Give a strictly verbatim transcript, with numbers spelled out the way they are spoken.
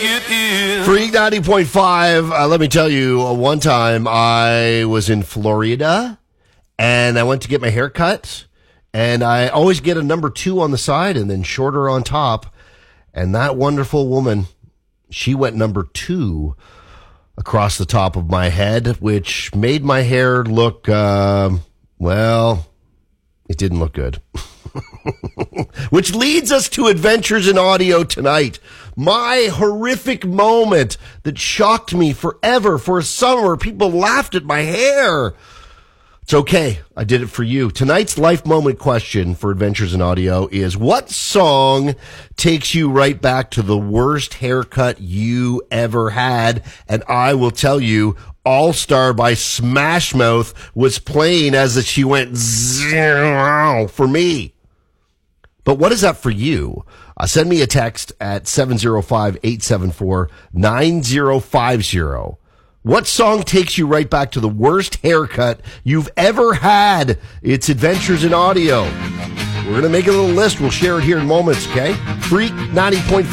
it is. Freak ninety point five. Uh, let me tell you, uh, one time I was in Florida and I went to get my hair cut, and I always get a number two on the side and then shorter on top. And that wonderful woman, she went number two across the top of my head, which made my hair look, uh, well, it didn't look good. Which leads us to Adventures in Audio tonight. My horrific moment that shocked me forever. For a summer, people laughed at my hair. It's okay. I did it for you. Tonight's life moment question for Adventures in Audio is, what song takes you right back to the worst haircut you ever had? And I will tell you, All Star by Smash Mouth was playing as she went zero for me. But what is that for you? Uh, send me a text at seven zero five, eight seven four, nine zero five zero. What song takes you right back to the worst haircut you've ever had? It's Adventures in Audio. We're going to make a little list. We'll share it here in moments, okay? Freak ninety point five.